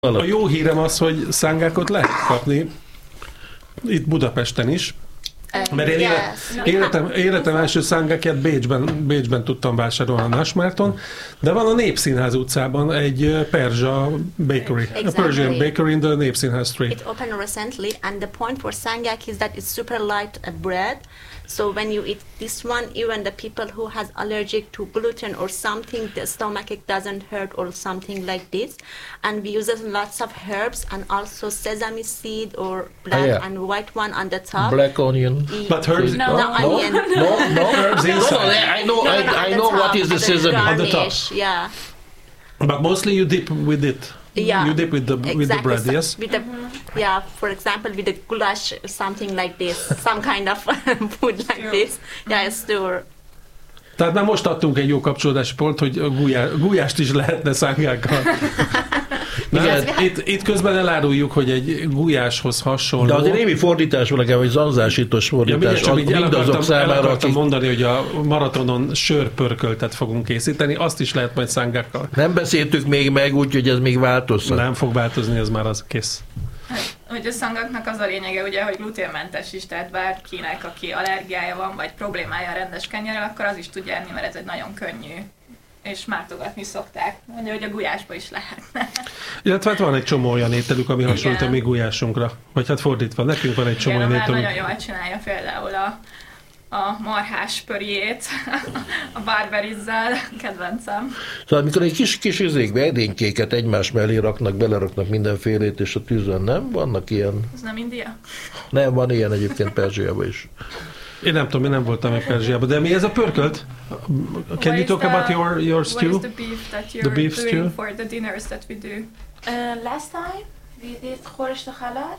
A jó hírem az, hogy szángákot lehet kapni itt Budapesten is. Mert én életem első szángákját Bécsben tudtam vásárolni a Nasmárton, de van a Népszínház utcában egy perzsa bakery, a Persian bakery in the Népszínház Street. It opened recently, and the point for sangak is that it's super light bread. So when you eat this one, even the people who has allergic to gluten or something, the stomach doesn't hurt or something like this. And we use lots of herbs and also sesame seed or black and white one on the top. Black onion. But herbs? No, onion. No, herbs inside. I know what is the sesame. On the top. Yeah. But mostly you dip with it. Yeah, you dip with the bread, yes? With the, yeah, for example, with the goulash, something like this, some kind of food like this. Yeah, it's sure. Tehát már most adtunk egy jó kapcsolódási pont, hogy a gulyást is lehetne szángákkal. Itt közben eláruljuk, hogy egy gulyáshoz hasonló... De azért némi fordítás van nekem, hogy zanzásítós fordítás. Ja, mindazok számára, el akartam mondani, hogy a maratonon sörpörköltet fogunk készíteni, azt is lehet majd szángákkal. Nem beszéltük még meg, úgyhogy ez még változhat. Nem fog változni, ez már az kész. Hogy a szangaknak az a lényege, ugye, hogy gluténmentes is, tehát bárkinek, aki allergiája van, vagy problémája a rendes kenyerrel, akkor az is tudja enni, mert ez egy nagyon könnyű, és mártogatni szokták. Mondja, hogy a gulyásba is lehetne. Illetve hát van egy csomó olyan ételük, ami hasonlít a mi gulyásunkra. Vagy hát fordítva, nekünk van egy csomó olyan ételünk. Nagyon jól csinálja például a marhás pörjét, a barberizzel, kedvencem. Szóval amikor egy kis izékbe edénykéket egymás mellé beleraknak mindenfélét, és a tűzön, nem? Vannak ilyen? Ez nem India? Nem, van ilyen egyébként Perzsiában is. Én nem tudom, én nem voltam meg Perzsiában, de mi ez a pörkölt? Can you talk about your stew? What is the beef that you're doing stew? For the dinners that we do? Last time we did Khoresh Khalal.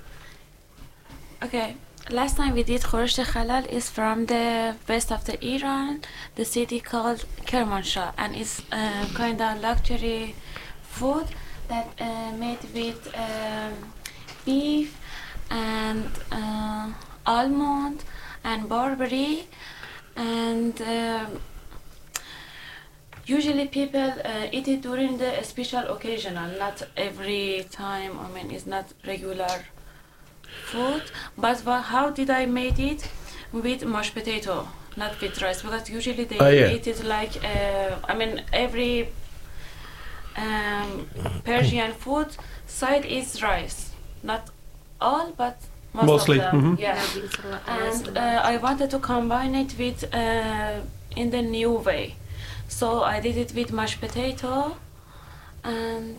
Okay. Last time we did Khoresh Khalal is from the west of the Iran, the city called Kermanshah, and it's kind of luxury food that made with beef and almond and barberry, and usually people eat it during the special occasion and not every time. I mean, it's not regular food, but how did I made it? With mashed potato, not with rice, because usually they eat it like I mean, every Persian food side is rice, not all, but mostly of them. Mm-hmm. Yeah. And I wanted to combine it with in the new way, so I did it with mashed potato and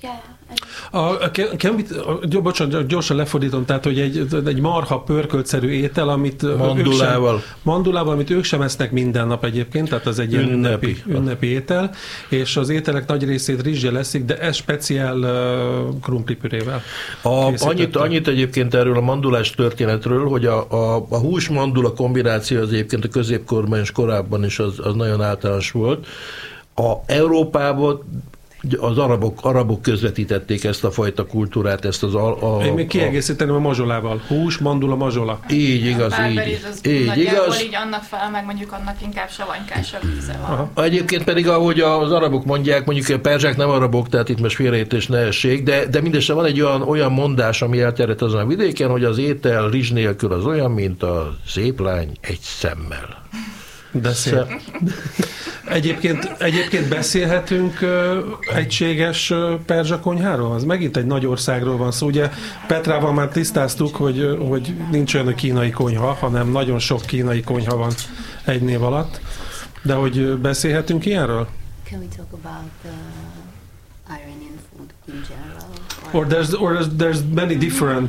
bocsánat, gyorsan lefordítom, tehát, hogy egy marha pörköltszerű étel, amit mandulával, amit ők sem esznek minden nap egyébként, tehát az egy ilyen ünnepi étel, és az ételek nagy részét rizssel eszik, de ez speciál krumplipürével. Annyit egyébként erről a mandulás történetről, hogy a hús-mandula kombináció az egyébként a középkorban és korábban is az nagyon általános volt. Európában az arabok közvetítették ezt a fajta kultúrát, ezt Én még kiegészíteném a mazsolával. Hús, mandula, mazsola. Így igaz, így igaz. Így annak fel, meg mondjuk annak inkább savanykásabb íze van. Egyébként pedig, ahogy az arabok mondják, mondjuk a perzsák nem arabok, tehát itt most félreértés ne essék, de mindössze van egy olyan mondás, ami elterjedt azon a vidéken, hogy az étel rizs nélkül az olyan, mint a szép lány egy szemmel. De szép. Egyébként beszélhetünk egységes perzsa konyháról? Az megint egy nagy országról van szó. Ugye Petrával már tisztáztuk, hogy nincs olyan, hogy kínai konyha, hanem nagyon sok kínai konyha van egy név alatt. De hogy beszélhetünk ilyenről? Can we talk about Iranian food in general? Or there's many different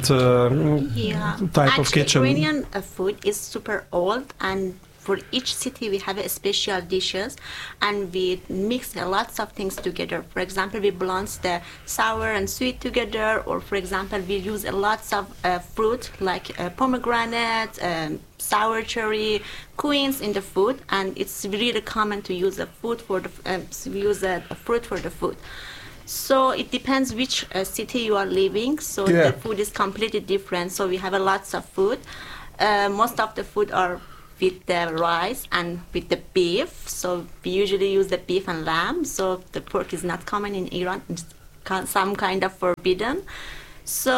type of kitchen. Iranian food is super old, and for each city we have a special dishes, and we mix lots of things together. For example, we blend the sour and sweet together, or for example, we use lots of fruit like pomegranate, sour cherry, quince in the food, and it's really common to use a fruit for the food. So it depends which city you are living. So the food is completely different. So we have lots of food. Most of the food are with the rice and with the beef. So we usually use the beef and lamb. So the pork is not common in Iran. some kind of forbidden. So,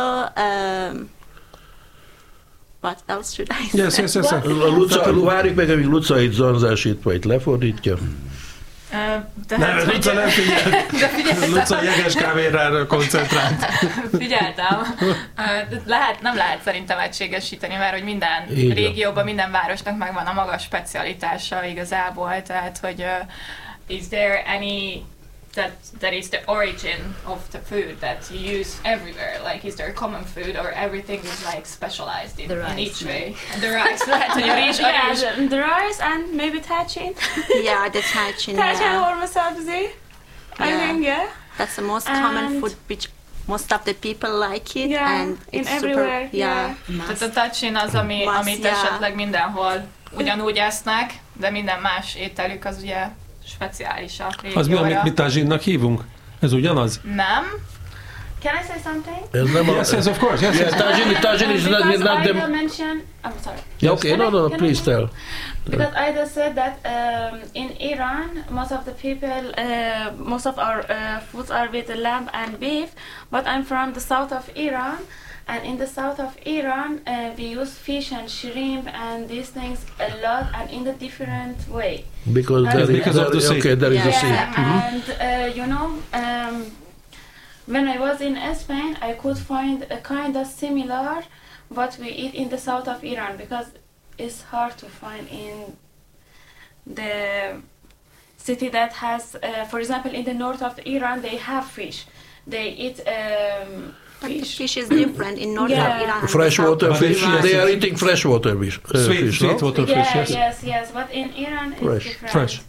what else should I say? Yes. Várjuk meg, amíg Luca itt zanzásítva itt lefordítja. Nem, Luca nem figyel. Luca jeges kávérára koncentrált. Figyeltem. Nem lehet szerintem egységesíteni, mert hogy minden régióban, minden városnak megvan a maga specialitása igazából, tehát hogy is there any that is the origin of the food that you use everywhere? Like, is there a common food, or everything is like specialized in each way? And the rice, lehet, hogy a rizs, the rice and maybe tajin. Yeah, the tajin. Tajin or sabzi. I think, yeah. That's the most common food which most of the people like it. Yeah, and in it's everywhere. Super, Tehát a tajin az, amit esetleg mindenhol ugyanúgy esznek, de minden más ételük az ugye speciális a régióra. Az mi, amit mi tajinnak hívunk? Ez ugyanaz? Nem. Can I say something? Yes, of course. Yes. Tajin is not Because them. I mentioned, I'm sorry. Yeah, okay, no, please tell. Because Aida said that in Iran, most of the people, most of our foods are with lamb and beef, but I'm from the south of Iran, and in the south of Iran, we use fish and shrimp and these things a lot and in a different way. Because of the sea. Okay, there is a sea. And you know, when I was in Spain, I could find a kind of similar what we eat in the south of Iran, because it's hard to find in the city that has, for example, in the north of Iran, they have fish. They eat But the fish is different in north of Iran. Freshwater fish. They are eating freshwater fish. Sweet water fish. Yes. But in Iran, it's different. Fresh.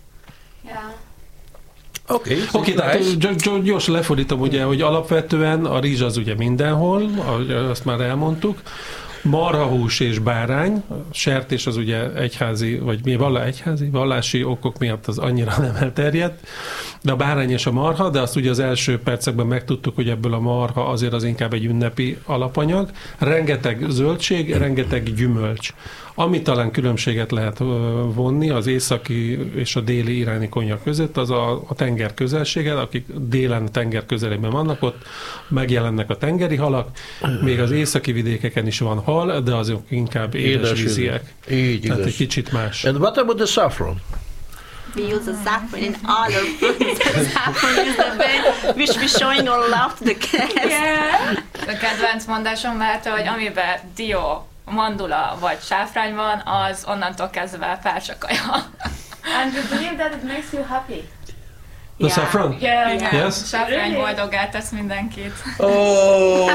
Yeah. Oké, tehát gyorsan lefordítom, ugye, hogy alapvetően a rizs az ugye mindenhol, azt már elmondtuk. Marhahús és bárány, sertés az ugye egyházi, vagy mi vallási okok miatt az annyira nem elterjedt, de a bárány és a marha, de azt ugye az első percekben megtudtuk, hogy ebből a marha azért az inkább egy ünnepi alapanyag. Rengeteg zöldség, rengeteg gyümölcs. Ami talán különbséget lehet vonni az északi és a déli iráni konyak között, az a tenger közelsége, akik délen a tenger közelében vannak, ott megjelennek a tengeri halak, még az északi vidékeken is van hal, de azok inkább édesvíziek. Tehát egy kicsit más. And what about the saffron? We use the saffron in all our foods. Saffron is the way which we're showing our love to the guests. Yeah. A kedvenc mondásom mert, hogy amiben dió, mandula vagy sáfrány van, az onnantól kezdve felsakaja. And you believe that it makes you happy? The saffron? Yeah. Yes? Sáfrány boldoggá tesz mindenkit. Oh,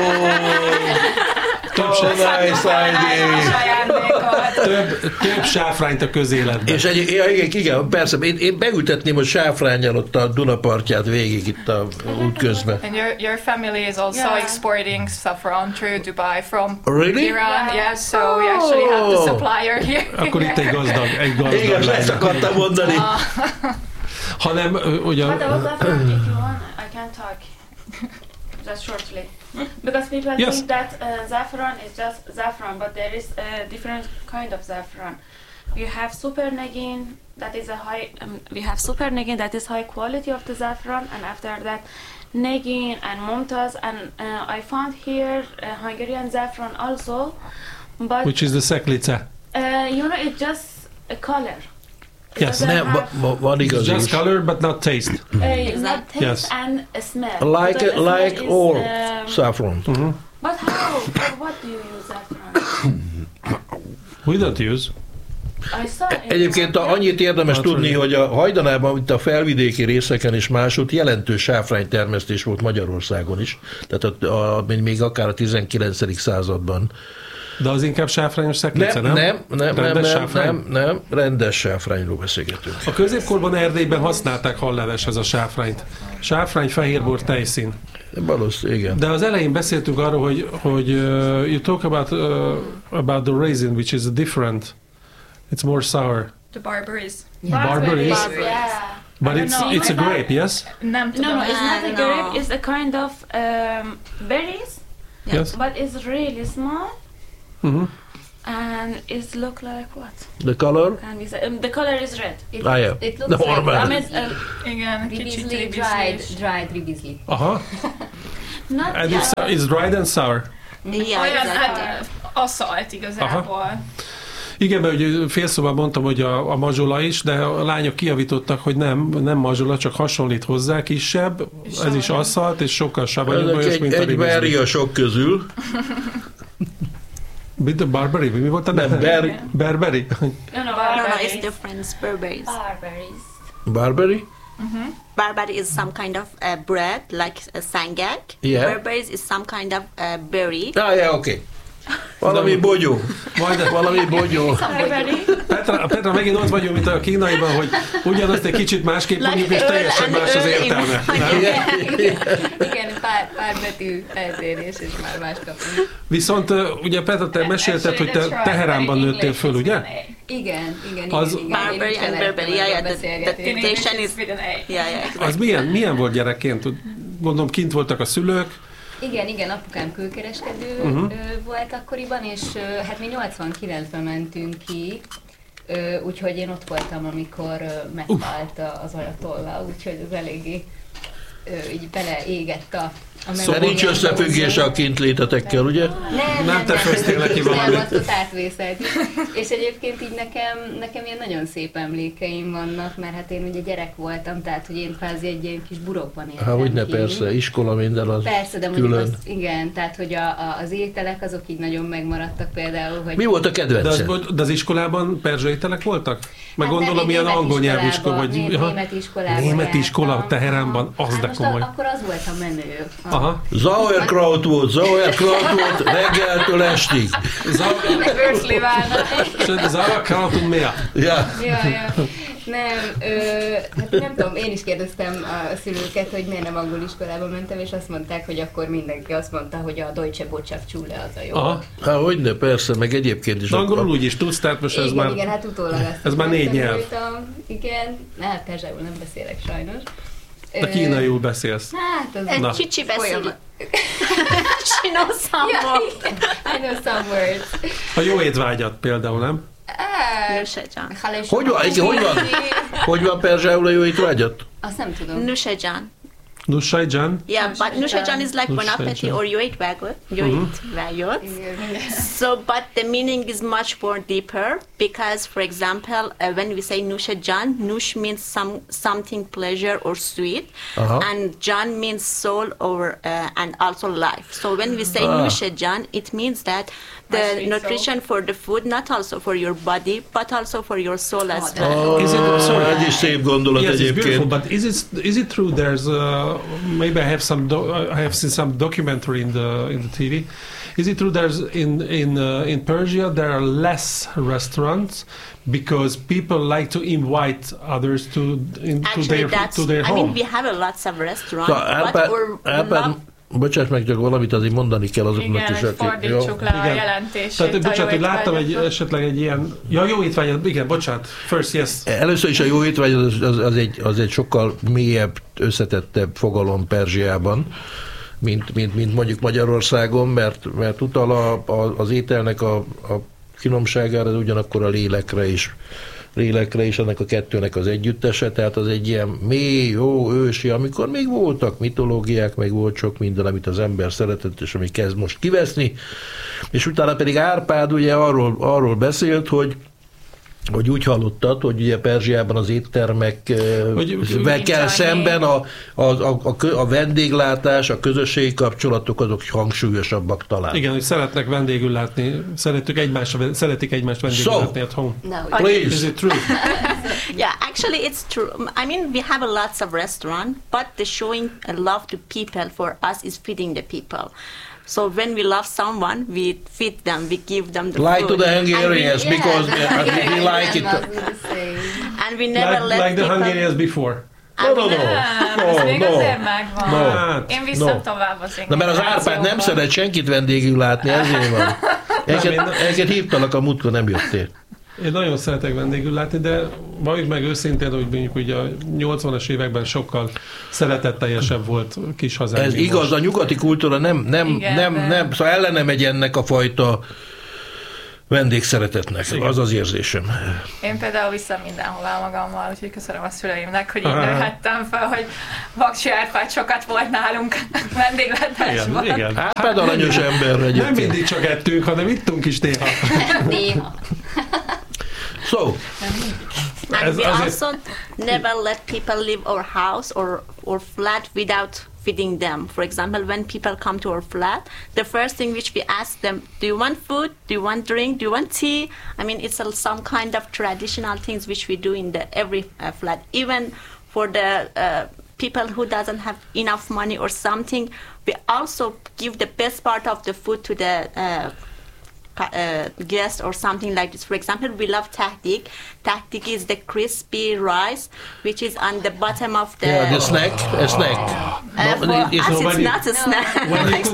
több sáfrányt a közéletben. És igen, persze, én beültetném a sáfránnyal ott a Dunapartját végig itt a út közben. And your family is also exporting saffron through Dubai from Iran. Yeah, so we actually have the supplier here. Akkor itt egy gazdag Igen, ezt akartam mondani. Hanem, ugye... But about saffron, if you want, I can talk just shortly. Because people think that saffron is just saffron, but there is a different kind of saffron. We have super negin, that is a high. We have super negin, that is high quality of the saffron, and after that, negin and mumtaz, and I found here Hungarian saffron also, but which is the szeklice. You know, it's just a color. Yes, what is just color but not taste. It's not taste and a smell. Like all saffron. Mm-hmm. But how? What do you use saffron? We don't use. Egyébként annyit érdemes tudni, hogy a hajdanában, itt a felvidéki részeken és másút jelentős sáfránytermesztés volt Magyarországon is, tehát még akár a 19. században. De az inkább sáfrányos szeklice, nem? Nem, rendes sáfrányról beszélgetünk. A középkorban Erdélyben használták halleveshez a sáfrányt. Sáfrány, fehérbor, tejszín. Valószínűleg, igen. De az elején beszéltünk arról, hogy you talk about the raisin, which is different. It's more sour. The barberries. Barberries? Yeah. But it's a grape, yes? Nem tudom. No, it's not a grape. It's a kind of berries. Yes. But it's really small. Mm-hmm. And it look like what? The color? Can we say? The color is red. It looks like igen, kicsit dried ribizli. Aha. Not And it's dried and sour. Yeah, Olyan, exactly. hát aszalt igazából. Igen, mert ugye félszóban mondtam, hogy a mazsola is, de a lányok kijavítottak, hogy nem mazsola, csak hasonlít hozzá, kisebb, ez is aszalt, és sokkal savanyúbb, mint a egy berry a sok közül. Mit a Barbary? Mi volt a Nem, Berberi? No, it's different. It's Burberry's. Barbary? Barbary is some kind of bread, like a sangak. Yeah. Burberry's is some kind of berry. Oké. Valami bogyó. Valami bogyó. Petra, megint ott vagyunk, mint a kínaiban, hogy ugyanazt egy kicsit másképp mondjuk, és teljesen más az értelme. Igen, pár betű eltérés, és már más kapunk. Viszont ugye Petra, te mesélted, hogy te Teheránban nőttél föl, ugye? Igen. Barbary and Burberry, yeah, the dictation is... Yeah, exactly. Az milyen volt gyerekként? Gondolom, kint voltak a szülők. Igen, apukám külkereskedő volt akkoriban, és hát mi 89-ben mentünk ki, úgyhogy én ott voltam, amikor megtalált az ajatolla, úgyhogy ez eléggé így beleégett a Szóval nincs összefüggés a kintlétetekkel, ugye? Nem te főztél neki valamit. Nem, azt átvészelt. És egyébként így nekem ilyen nagyon szép emlékeim vannak, mert hát én ugye gyerek voltam, tehát hogy én kvázi egy ilyen kis burokban éltem. Hát hogyne, persze, iskola minden az persze, de külön. mondjuk igen, tehát hogy az ételek azok így nagyon megmaradtak például, hogy... Mi volt a kedvenced? De az iskolában perzsa ételek voltak? Meg Hát gondolom, ilyen angol nyelvű iskola, vagy... Német iskolában Német iskola jártam. Teheránban, az de most komoly. akkor az volt a menő. Aha. Sauerkraut volt reggeltől estig. Őszli válna. Sauerkraut und mehr. Ja. Ja. Nem, hát nem tudom, én is kérdeztem a szülőket, hogy miért nem angol iskolába mentem, és azt mondták, hogy akkor mindenki azt mondta, hogy a Deutsche Botschaftsschule az a jó. Aha. Hát hogyne, persze, meg egyébként is. De angolul úgy is tudsz, tehát most ez már... Igen, hát utólag azt ez már 4 nyelv. Igen, hát perzsául nem beszélek sajnos. De kínaiul beszélsz. Hát az... Na. Chichi beszél. She knows some more. I know some words. A jó étvágyat például, nem? Nushajan. Hogy van perzsául a jó étvágyat? Azt nem tudom. Nushajan. Nushajan? Yeah, but Nushajan is like Bon Appetit or Yo étvágyat. So, but the meaning is much more deeper because, for example, when we say Nushajan, Nush means something pleasure or sweet, and Jan means soul or and also life. So when we say Nushajan, it means that the nutrition for the food, not also for your body, but also for your soul as well. Ez is szép gondolat yes, egyébként. It's beautiful, but is it true? There's maybe I have seen some documentary in the TV. Is it true? There's in Persia there are less restaurants because people like to invite others to their home. I mean, we have lots of restaurants, Árpád, bocsáss meg, csak valamit azért mondani kell azoknak is, akik... fordítsuk le a jelentését. Tehát, bocsánat, hogy láttam esetleg egy ilyen... Ja, jó étvágy, igen, bocsánat. First, yes. Először is a jó étvágy az egy sokkal mélyebb, összetettebb fogalom Perzsiában, mint mondjuk Magyarországon, mert utal az ételnek a finomságára, de ugyanakkor a lélekre is, ennek a kettőnek az együttese, tehát az egy ilyen mély, jó, ősi, amikor még voltak mitológiák, meg volt sok minden, amit az ember szeretett, és ami kezd most kiveszni, és utána pedig Árpád ugye arról beszélt, hogy úgy hallottad, hogy ugye Perzsiában az éttermekkel kell szemben a vendéglátás, a közösségi kapcsolatok azok hangsúlyosabbak talán. Igen, hogy szeretnek vendégül látni, szeretik egymást vendégül látni at home. No, please. Is it true? Yeah, actually it's true. I mean, we have lots of restaurants, but the showing love to people for us is feeding the people. So when we love someone, we feed them, we give them the like food. to the Hungarians, because we like it. And we never let like the people... Hungarians before. No. Ez még azért megvan. Én viszem tovább az Na, mert az Árpád nem szeret senkit vendégül látni, ezért van. Egyébként hívtalak a múltkor, nem jöttél. Én nagyon szeretek vendégül látni, de valljuk meg őszintén, hogy mondjuk ugye a 80-as években sokkal szeretetteljesebb volt kis hazánk. Ez igaz, a nyugati kultúra nem, szóval ellene megy ennek a fajta vendégszeretetnek. Az az érzésem. Én például viszem mindenhová magammal, úgyhogy köszönöm a szüleimnek, hogy így nőhettem fel, hogy Vaksi Árpád sokat volt nálunk vendéglátásban. Igen. Árpád aranyos ember egyébként. Nem mindig csak ettünk, hanem ittunk is néha. Néha. So, And we also never let people leave our house or flat without feeding them. For example, when people come to our flat, the first thing which we ask them, do you want food? Do you want drink? Do you want tea? I mean, it's some kind of traditional things which we do in every flat. Even for the people who doesn't have enough money or something, we also give the best part of the food to the guest or something like this. For example, we love tahdig. Tahdig is the crispy rice which is on the bottom of the... yeah, the snack, a snack. For us, it's not a snack.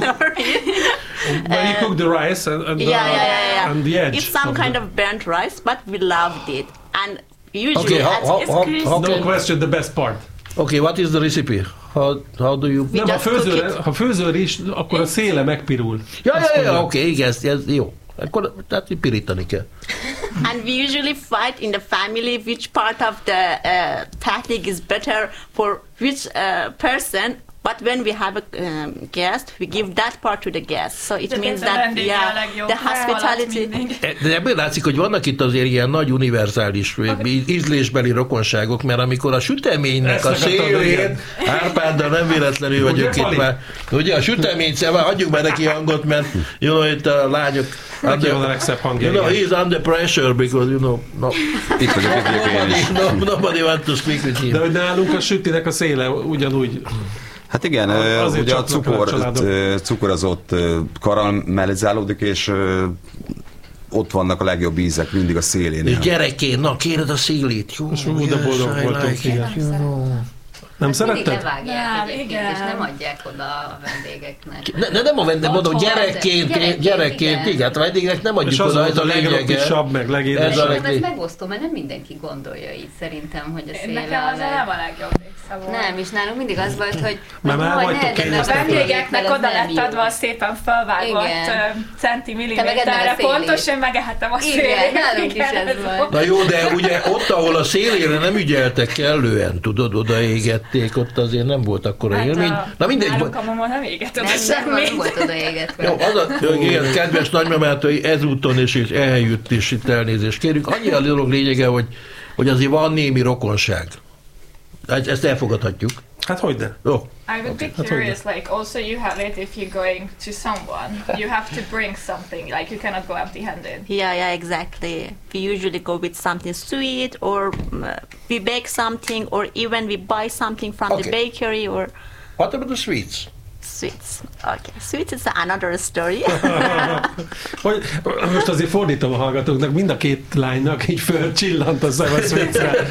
When you cook the rice and the edge. It's some kind of burnt rice, but we loved it. And usually No question, the best part. Okay, what is the recipe? How do you... We Nem, just ha főzöl is, akkor a széle megpirul. Ja, oké, igen, ez jó. Akkor tehát pirítani kell. And we usually fight in the family which part of the tahdig is better for which person. But when we have a guest, we give that part to the guest. So it means that the hospitality... De ebből látszik, hogy vannak itt azért ilyen nagy univerzális ízlésbeli rokonságok, mert amikor a süteménynek a szélét, Árpáddal nem véletlenül vagyok itt már. Ugye a sütemény, adjuk már neki hangot, mert itt a lányok... Neki van a legszebb hangja. He's under pressure, because Itt vagyok én is. Nobody wants to speak with him. De hogy nálunk a sütinek a széle ugyanúgy... Hát igen, ugye a cukor az ott karamellizálódik, és ott vannak a legjobb ízek, mindig a szélén. És gyerekként, na kéred a szélét. Jó, de boldog voltunk. Nem szeretted? Mindig levágják egyébként, és nem adják oda a vendégeknek. Nem a vendég, mondom, gyerekként, igen, a vendégnek nem adjuk oda, ez a lényege. Meg legédesebb. Ez megosztó, mert nem mindenki gondolja így szerintem, hogy a széle nekem az nem a legjobb része volt. Nem, és nálunk mindig az volt, hogy a vendégeknek oda lett adva a szépen felvágott centimilliméterre pontos, én megehetem a szélét. Igen, nálunk is ez volt. Na jó, de ugye ott, ahol a szélére nem ügyeltek kellően, tudod, odaégették, ott azért nem volt akkora élmény. Na mindegy. Nálunk a mama nem éget oda semmit. Nem volt odaégetve. Jó, igen, kedves nagymamától ezúton és eljött is itt elnézést kérünk. Annyi a dolog lényege, hogy azért van némi rokonság. Ezt elfogadhatjuk. Hát hogyne? Jó. I would be curious, like, also you have it, if you're going to someone, you have to bring something, like, you cannot go empty-handed. Yeah, exactly. We usually go with something sweet, or we bake something, or even we buy something from the bakery, or... What about the sweets? Sweets. Okay, sweets is another story. Most azért fordítom a hallgatóknak, mind a két lánynak így fölcsillant a szem a sweetsre.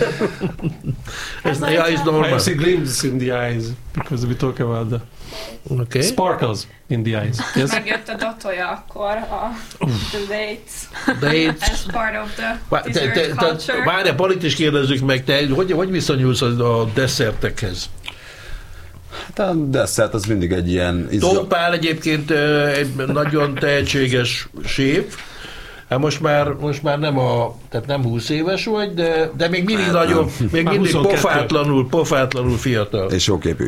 It's normal. I see glimpses in the eyes, because we talk about the sparkles in the eyes. Yes? Megjött a datója akkor, the dates, as part of the dessert culture. Várjál, Palit is kérdezzük meg, te hogy viszonyulsz a desszertekhez? Hát a desszert az mindig egy ilyen... Tóth Pál egyébként egy nagyon tehetséges séf. Hát most már nem 20 éves vagy, de még mindig még mindig pofátlanul fiatal. És jóképű.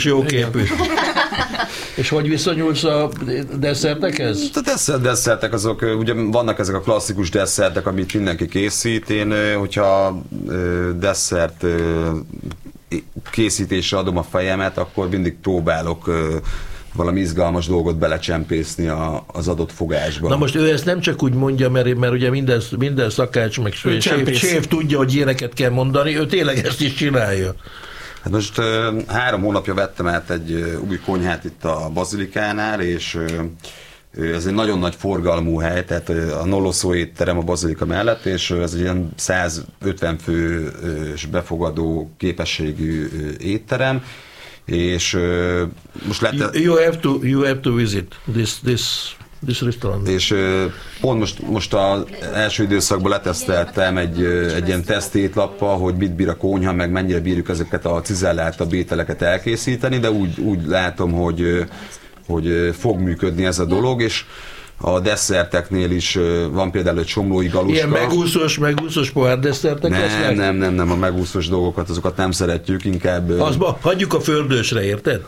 És hogy viszonyulsz a desszertekhez? A desszertek azok, ugye vannak ezek a klasszikus desszertek, amit mindenki készít. Én, hogyha desszert készítésre adom a fejemet, akkor mindig próbálok valami izgalmas dolgot belecsempészni az adott fogásba. Na most ő ezt nem csak úgy mondja, mert ugye minden szakács, meg séf tudja, hogy ilyeneket kell mondani, ő tényleg ezt is csinálja. Hát most 3 hónapja vettem át egy új konyhát itt a Bazilikánál, és ez egy nagyon nagy forgalmú hely, tehát a Noloszó étterem a Bazilika mellett, és ez egy ilyen 150 fős befogadó képességű étterem, és most lett... You have to visit this restaurant. És pont most az első időszakban leteszteltem egy ilyen tesztétlappal, hogy mit bír a konyha, meg mennyire bírjuk ezeket a cizelláltabb ételeket elkészíteni, de úgy látom, hogy fog működni ez a dolog, és A desszerteknél is van például egy somlói galuska. Ilyen megúszós pohár desszertek lesznek? Nem, a megúszós dolgokat, azokat nem szeretjük, inkább... Azba hagyjuk a földősre, érted?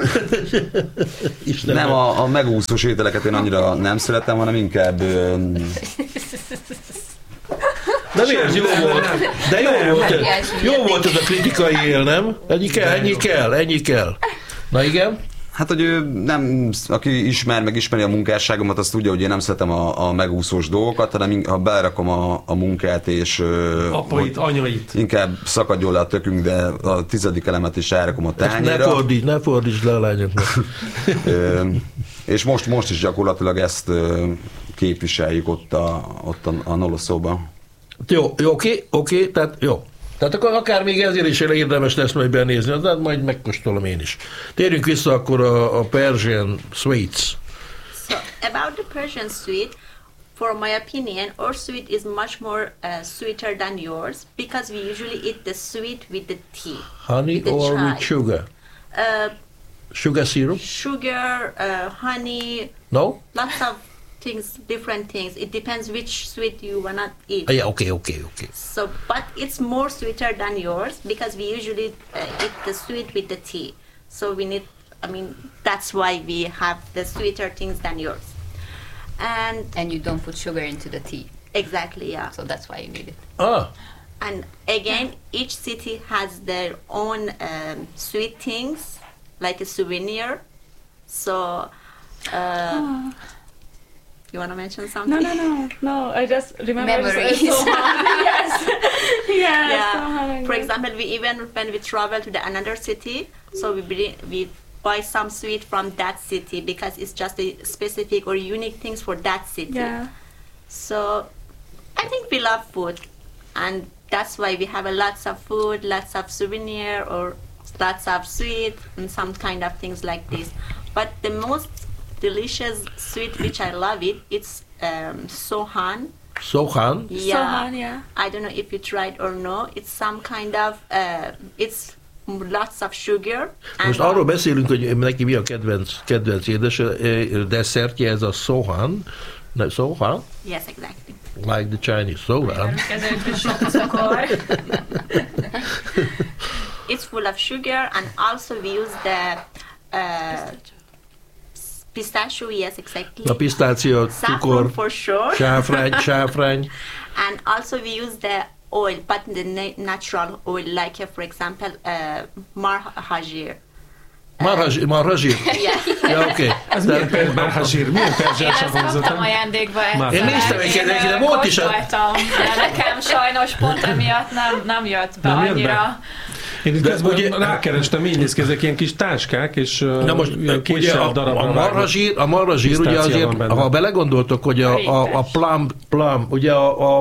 Nem, a megúszós ételeket én annyira nem szeretem, hanem inkább... De miért? Jó volt. De jó volt ez a kritikai él, nem? Ennyi kell. Na igen? Hát, hogy nem, aki megismeri a munkásságomat, azt tudja, hogy én nem szeretem a megúszós dolgokat, hanem ha belerakom a munkát, és... Apait, anyait. Inkább szakadjon le a tökünk, de a 10. elemet is rárakom a tányérra. Ne fordítsd le a lányoknak. És most is gyakorlatilag ezt képviseljük ott a Noloszóban. Jó, oké, tehát jó. Tehát akkor akár még ezért is érdemes lesz majd benézni, de majd megkóstolom én is. Térjünk vissza akkor a Persian sweets. So, about the Persian sweet, for my opinion, our sweet is much more sweeter than yours, because we usually eat the sweet with the tea. Honey or chai. with sugar? Sugar syrup? Sugar, honey, No? lots of things, different things. It depends which sweet you wanna eat. Yeah, okay. So, but it's more sweeter than yours because we usually eat the sweet with the tea. So that's why we have the sweeter things than yours. And you don't put sugar into the tea. Exactly, yeah. So that's why you need it. Ah, And again, each city has their own sweet things, like a souvenir. So, you want to mention something? No. I just remember Memories. Sohan. Yes. Yeah. Sohan. For example, when we travel to another city, so we buy some sweet from that city because it's just a specific or unique things for that city. Yeah. So I think we love food, and that's why we have lots of food, lots of souvenir, or lots of sweet and some kind of things like this. But the most delicious sweet which I love it's Sohan. Sohan? Yeah. Sohan, yeah. I don't know if you tried or no. It's some kind of it's lots of sugar. Most arról beszélünk, hogy neki mi a kedvenc édes desszertje, ez a Sohan. Sohan? Yes, exactly. Like the Chinese Sohan. It's full of sugar, and also we use the pistachio, yes, exactly. A pisztácia, Saffron cukor, for sure. sáfrány. And also we use the oil, but the natural oil, like for example, marhajir. Marhazsír? Yeah. Ja, oké. Ez milyen marhazsír? Milyen Én perzsel ezt kaptam hangzott? ajándékba egyszer. Én néztem egy volt is kóstoltam, de nekem sajnos pont emiatt nem jött be Nem jött be? annyira. Én itt közben ugye- rákerestem, így néz ki, ezek ilyen kis táskák, és Na most ilyen ugye késsel darabra a marhazsír ugye pisztácia azért, van benne. ha belegondoltok, hogy a plum, ugye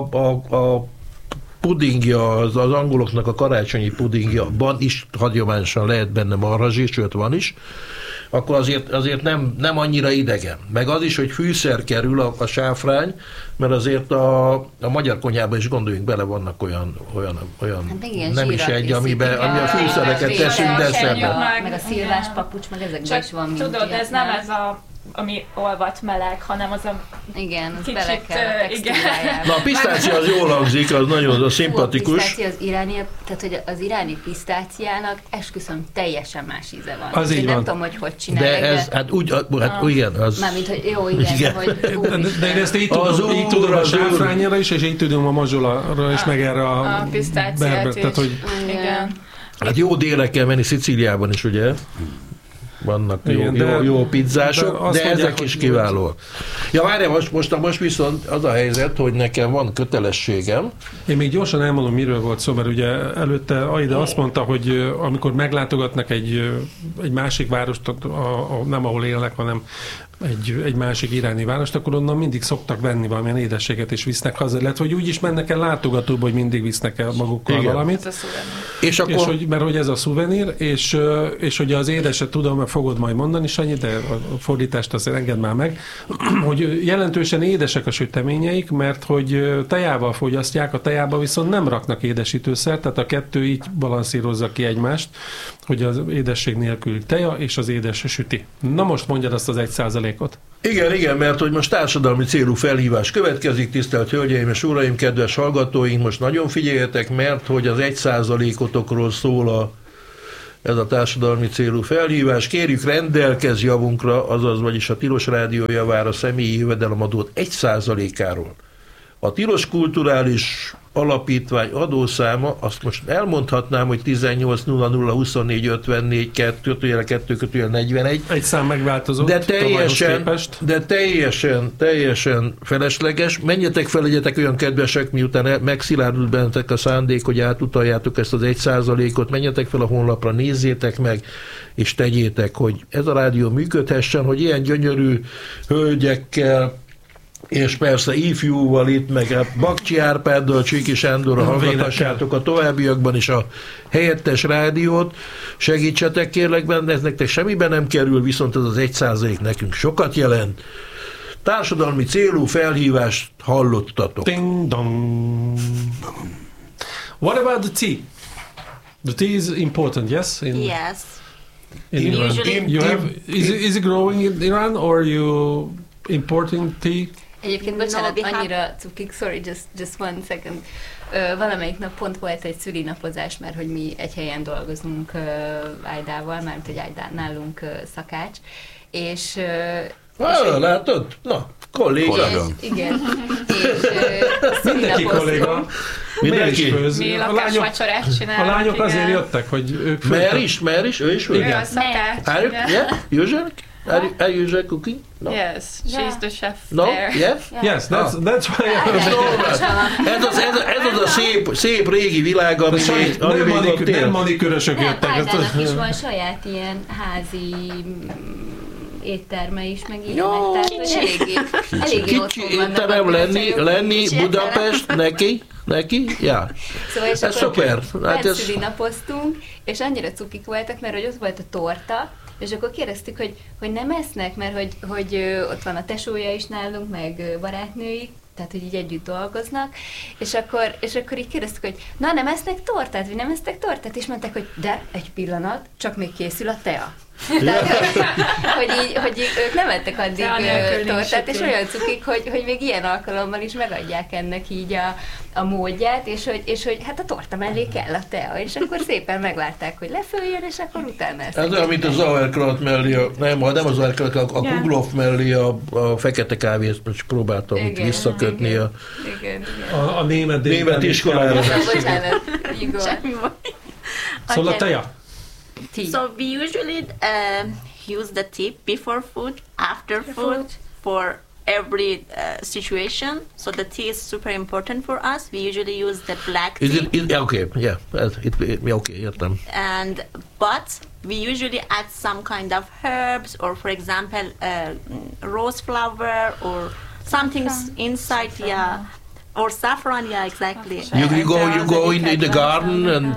a pudingja, az angoloknak a karácsonyi pudingjaban is hagyományosan lehet benne marhazsír, sőt van is, akkor azért nem annyira idegen. Meg az is, hogy fűszer kerül a sáfrány, mert azért a magyar konyhában is gondoljunk bele, vannak olyan Hát igen, nem is zsírral egy, ami a fűszereket igen, teszünk igen, desszerbe. Meg a szilvás papucs, meg ezekben is van. Tudod, ez nem ez ami olvat meleg, hanem az a Igen, az kicsit, bele kell a textúrájába. Na a pisztácia az jól hangzik, az nagyon szimpatikus. A pisztácia az iráni, tehát hogy az iráni pisztáciának esküszöm teljesen más íze van. Az így Én van. nem tudom, hogy csinálják, De ez, hát úgy, igen, az... Mármint, hogy jó, igen, Igen. hogy... De én ezt így Az tudom, így tudom a úr. sáfrányra is, és így tudom a mazsolára is, meg erre a pisztáciát berber, is. tehát, hogy Igen. Hát jó délre kell menni, Szicíliában is, ugye? Vannak Igen, jó pizzások, de azt de mondják, ezek is hogy- kiválóak. Ja, várjál, most viszont az a helyzet, hogy nekem van kötelességem. Én még gyorsan elmondom, miről volt szó, mert ugye előtte Aida azt mondta, hogy amikor meglátogatnak egy másik várost, nem ahol élnek, hanem egy másik iráni várost, akkor onnan mindig szoktak venni valamilyen édességet, és visznek haza. Lehet, hogy úgy is mennek el látogatóba, hogy mindig visznek el magukkal Igen. valamit. Ez a szuvenír. És akkor... És mert hogy ez a szuvenír, és hogy az édeset tudom, mert fogod majd mondani, Sanyi, de a fordítást azért engedd már meg, hogy hogy jelentősen édesek a süteményeik, mert hogy tejával fogyasztják, a tejába viszont nem raknak édesítőszert, tehát a kettő így balanszírozza ki egymást, hogy az édesség nélküli teja és az édes süti. Na most mondjad azt az 1%-ot. Igen, mert hogy most társadalmi célú felhívás következik, tisztelt Hölgyeim és Uraim, kedves hallgatóink, most nagyon figyeljetek, mert hogy az 1%-otokról szól ez a társadalmi célú felhívás. Kérjük, rendelkezz javunkra, vagyis a Tilos Rádió javára személyi jövedelemadót 1%-áról. A Tilos Kulturális Alapítvány adószáma, azt most elmondhatnám, hogy 18.002454-2-41. Egy szám megváltozott. De teljesen felesleges. Menjetek fel, legyetek olyan kedvesek, miután megszilárdult bennetek a szándék, hogy átutaljátok ezt az 1%-ot, menjetek fel a honlapra, nézzétek meg, és tegyétek, hogy ez a rádió működhessen, hogy ilyen gyönyörű hölgyekkel, és persze ifjúval itt, meg a Bakcsi Árpáddal, Csíki Sándorra hallgatassátok a továbbiakban is a helyettes rádiót. Segítsetek kérlek benne, ez nektek semmiben nem kerül, viszont ez az 1% nekünk sokat jelent. Társadalmi célú felhívást hallottatok. Ding dong. What about the tea? The tea is important, yes? Yes. In Iran. Usually, Is it growing in Iran or you importing tea? Egyébként, bocsánat, annyira cukik, sorry, just one second. Valamelyik nap pont volt egy szülinapozás, mert hogy mi egy helyen dolgozunk Ájdával, mármint hogy Ájdán nálunk szakács, és látod? Na, kolléga. Igen. Mindenki kolléga. Mindenki. Mi lakásvacsorát csinálunk. A lányok azért jöttek, hogy ők... Mer is, ő is? Ő a szakács. Yeah, usually? Are you usually cooking? No. Yes, she's the chef no? there. Yeah? Yes, that's why... Ez az a szép régi világ, ami nem manikőrösök jöttek. Ádának is van saját ilyen házi étterme is, meg ilyenek. Tehát, hogy eléggé kicsi étterem lenni Budapest neki? Ja. Szóval és ez szuper. Hát szülinapoztunk, és annyira cukik voltak, mert hogy ott volt a torta, és akkor kérdeztük, hogy nem esznek, mert hogy ott van a tesója is nálunk, meg barátnőik, tehát hogy így együtt dolgoznak, és akkor így kérdeztük, hogy na, nem esznek tortát, vagy nem esznek tortát, és mondták, hogy de, egy pillanat, csak még készül a tea. Tehát, hogy ők nem ettek addig tortát, és olyan cukik, hogy még ilyen alkalommal is megadják ennek így a módját, és hogy hát a torta mellé kell a tea, és akkor szépen megvárták, hogy lefőjön, és akkor utána ezt. Ez olyan, mint a Sauerkraut mellé, nem a Sauerkraut, a Kugloff mellé a fekete kávét, most próbáltam itt visszakötni a német iskolára. Bocsánat, Igor. Szóval a teja. Tea. So we usually use the tea before food, after food, for every situation. So the tea is super important for us. We usually use the black tea. Okay, yeah, okay, értem. But we usually add some kind of herbs, or for example, rose flower, or something inside, yeah, or saffron, yeah, exactly. You go in the garden and.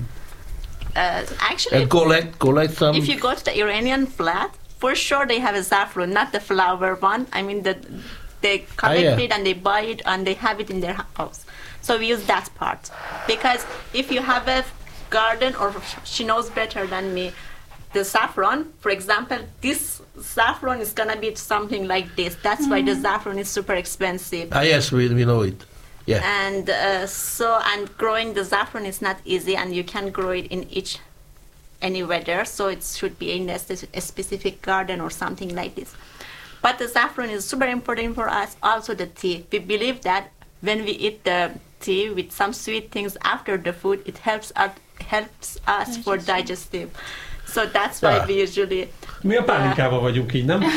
Actually, and collect some. If you go to the Iranian flat, for sure they have a saffron, not the flower one. I mean, they collect it and they buy it and they have it in their house. So we use that part. Because if you have a garden, or she knows better than me, the saffron, for example, this saffron is gonna be something like this. That's why the saffron is super expensive. Yes, we know it. Yeah. And and growing the saffron is not easy, and you can grow it in any weather, so it should be in a specific garden or something like this. But the saffron is super important for us. Also the tea. We believe that when we eat the tea with some sweet things after the food, it helps us for digestive. So that's why we usually... Mi a pálinkával vagyunk így, nem?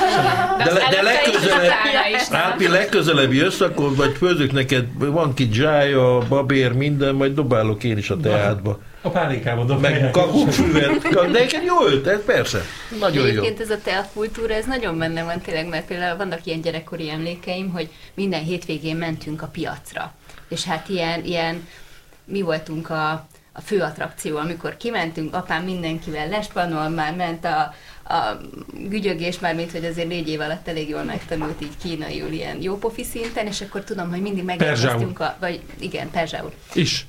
De legközelebb jössz, akkor vagy főzök neked, van ki dzsája, babér, minden, majd dobálok én is a teádba. A pálinkával dobálják. Meg kakukkfüvet. De neked jó ötlet, persze. Nagyon jó. Egyébként ez a teakultúra, ez nagyon benne van tényleg, mert például vannak ilyen gyerekkori emlékeim, hogy minden hétvégén mentünk a piacra. És hát ilyen mi voltunk a fő attrakció, amikor kimentünk, apám mindenkivel lespanol, már ment a gügyögés, mármint, hogy azért 4 év alatt elég jól megtanult így kínaiul ilyen jópofi szinten, és akkor tudom, hogy mindig megérkeztünk vagy igen, perzsául. Is.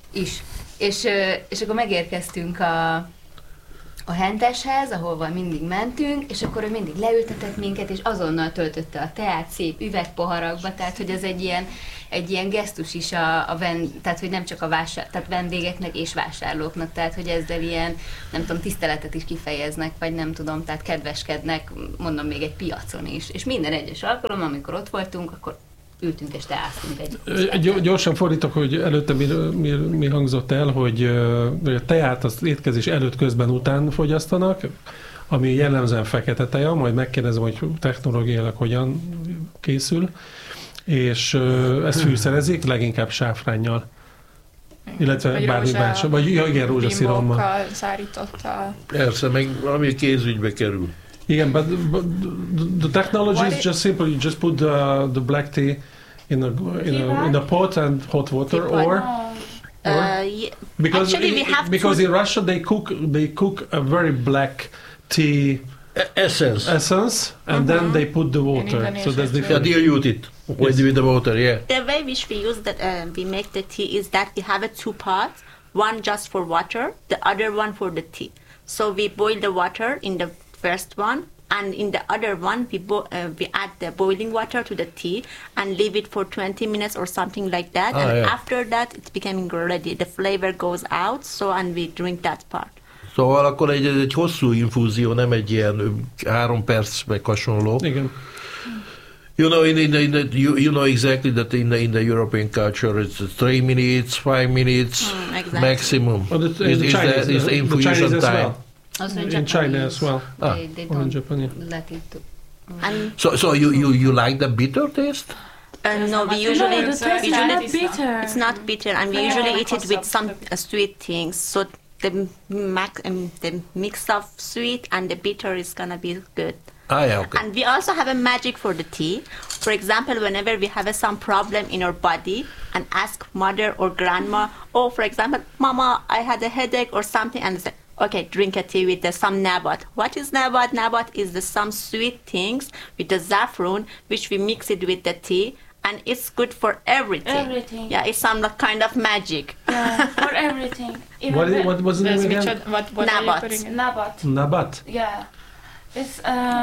És akkor megérkeztünk a henteshez, ahol mindig mentünk, és akkor ő mindig leültetett minket, és azonnal töltötte a teát szép üvegpoharakba, tehát hogy ez egy ilyen gesztus is tehát hogy nem csak tehát vendégeknek és vásárlóknak, tehát hogy ezzel ilyen, nem tudom, tiszteletet is kifejeznek, vagy nem tudom, tehát kedveskednek, mondom, még egy piacon is. És minden egyes alkalom, amikor ott voltunk, akkor ültünk és teáztunk egy. Gyorsan fordítok, hogy előtte mi hangzott el, hogy a teát az étkezés előtt, közben, után fogyasztanak, ami jellemzően fekete teja, majd megkérdezem, hogy technológiailag hogyan készül, és ezt fűszerezik, leginkább sáfránnyal. Illetve vagy bármi más, vagy igen, rózsaszirommal. Szárítottal. Persze, meg ami kézügybe kerül. Igen, but the technology is just simple. You just put the black tea in a pot and hot water, or because actually we have because in Russia they cook a very black tea essence and then they put the water. So that's different. Yeah, you use it with the water, yeah. The way which we use that we make the tea is that we have 2 pots, one just for water, the other one for the tea. So we boil the water in the first one, and in the other one we add the boiling water to the tea and leave it for 20 minutes or something like that, after that it's becoming ready, the flavor goes out, and we drink that part. Szóval akkor egy hosszú infúzió, nem egy ilyen 3 perc meg hasonló. Igen. You know, you know exactly that in the European culture it's 3 minutes, 5 minutes exactly. maximum. Is infusion time. In China as well. They don't in Japan, yeah. let it to. So you like the bitter taste? No, we usually bitter. it's not bitter, and we usually eat it with some sweet things. So the mix of sweet and the bitter is gonna be good. Yeah, okay. And we also have a magic for the tea. For example, whenever we have some problem in our body and ask mother or grandma, for example, Mama, I had a headache or something, and they say, okay, drink a tea with some nabat. What is nabat? Nabat is some sweet things with the saffron, which we mix it with the tea, and it's good for everything. Everything. Yeah, it's some kind of magic. Yeah, for everything. What was the name again? What are you putting in? Nabat. Nabat. Yeah. It's